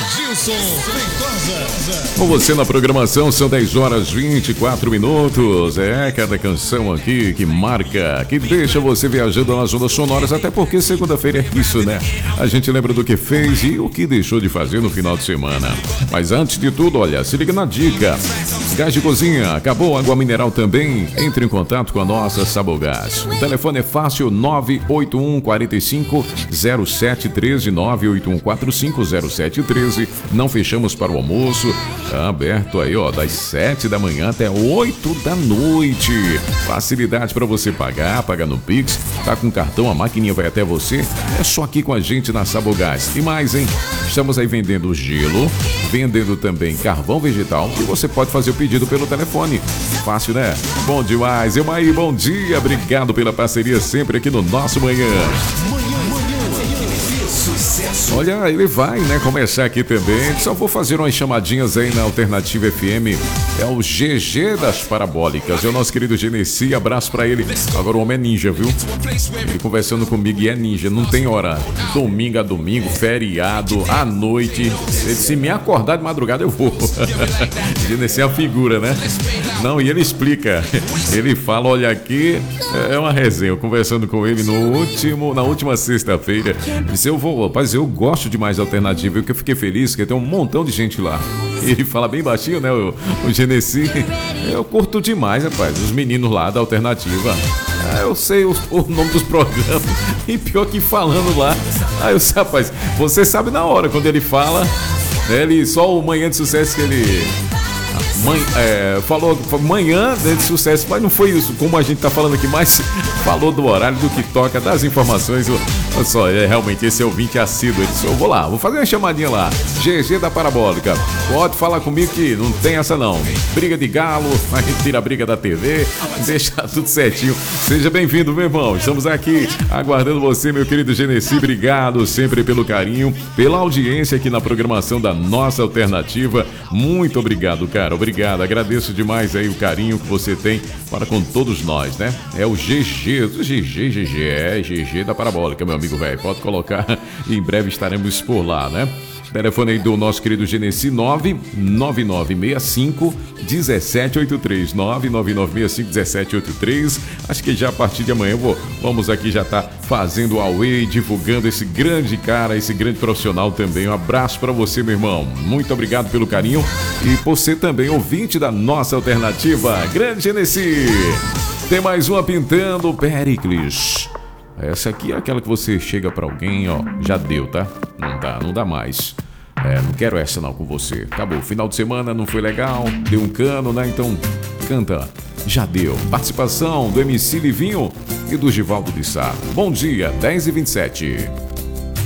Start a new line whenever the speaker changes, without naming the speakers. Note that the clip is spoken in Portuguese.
Gilson Feitosa.
Com você na programação, são 10 horas 24 minutos. É cada canção aqui que marca, que deixa você viajando nas ondas sonoras, até porque segunda-feira é isso, né? A gente lembra do que fez e o que deixou de fazer no final de semana. Mas antes de tudo, olha, se liga na dica. Gás de cozinha, acabou a água mineral também? Entre em contato com a nossa Sabogás. O telefone é fácil, 981 45 0713, 981 45 0713. Não fechamos para o almoço. Tá aberto aí, ó, das 7 da manhã até 8 da noite. Facilidade para você pagar no Pix. Tá com cartão, a maquininha vai até você. É só aqui com a gente na Sabogás. E mais, hein? Estamos aí vendendo gelo, vendendo também carvão vegetal e você pode fazer o pedido pelo telefone. Fácil, né? Bom demais. Emaí, bom dia. Obrigado pela parceria sempre aqui no nosso Manhã. Olha, ele vai, né, começar aqui também. Só vou fazer umas chamadinhas aí na Alternativa FM. É o GG das Parabólicas. É o nosso querido Genesi. Abraço pra ele. Agora o homem é ninja, viu? Ele conversando comigo e é ninja. Não tem hora. Domingo a domingo, feriado, à noite. Ele, se me acordar de madrugada, eu vou. Genesi é a figura, né? Não, e ele explica. Ele fala, olha aqui, é uma resenha. Eu conversando com ele na última sexta-feira. Disse, eu vou, rapaz, eu gosto demais da Alternativa. Eu fiquei feliz que tem um montão de gente lá. Ele fala bem baixinho, né, o Genesi. Eu curto demais, rapaz, os meninos lá da Alternativa. Eu sei o nome dos programas. E pior que falando lá. Eu sei, rapaz, você sabe na hora quando ele fala. Ele, só o Manhã de Sucesso que ele... falou manhã de sucesso, mas não foi isso como a gente tá falando aqui, mas falou do horário, do que toca, das informações. Olha só, realmente esse ouvinte assíduo. Ele disse, eu vou lá, vou fazer uma chamadinha lá. GG da Parabólica, pode falar comigo que não tem essa não. Briga de galo, a gente tira a briga da TV, deixa tudo certinho. Seja bem-vindo, meu irmão. Estamos aqui aguardando você, meu querido Genesi. Obrigado sempre pelo carinho, pela audiência aqui na programação da nossa Alternativa. Muito obrigado, cara. Obrigado, agradeço demais aí o carinho que você tem para com todos nós, né? É o GG da Parabólica, meu amigo velho. Pode colocar e em breve estaremos por lá, né? Telefone aí do nosso querido Genesi, 99965 1783, 99965 1783. Acho que já a partir de amanhã vamos aqui já tá fazendo o Away, divulgando esse grande cara, esse grande profissional também. Um abraço para você, meu irmão. Muito obrigado pelo carinho e por ser também ouvinte da nossa Alternativa. Grande Genesi. Tem mais uma pintando, Pericles. Essa aqui é aquela que você chega pra alguém, ó, já deu, tá? Não dá mais. Não quero essa não com você. Acabou, final de semana não foi legal, deu um cano, né? Então, canta, já deu. Participação do MC Livinho e do Givaldo de Sá. Bom dia, 10h27.